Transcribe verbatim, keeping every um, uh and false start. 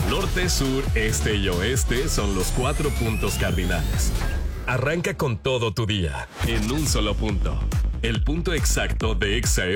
Norte, sur, este y oeste son los cuatro puntos cardinales. Arranca con todo tu día en un solo punto. El punto exacto de Exa